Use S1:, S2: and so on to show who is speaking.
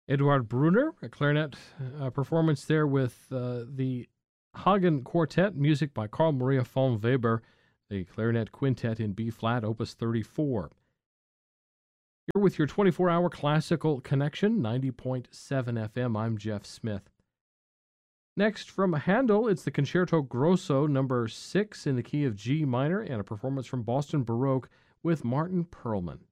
S1: Eduard Brunner, a clarinet performance there with the Hagen Quartet, music by Carl Maria von Weber, the clarinet quintet in B flat, opus 34. You're with your 24-hour classical connection, 90.7 FM. I'm Jeff Smith. Next, from Handel, it's the Concerto Grosso number 6 in the key of G minor, and a performance from Boston Baroque with Martin Perlman.